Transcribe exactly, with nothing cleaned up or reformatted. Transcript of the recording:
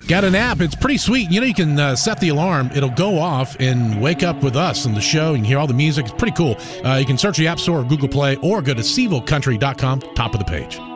Got an app. It's pretty sweet. You know, you can uh, set the alarm. It'll go off and wake up with us in the show. You can hear all the music. It's pretty cool. Uh, you can search the App Store or Google Play or go to Seville Country dot com, top of the page.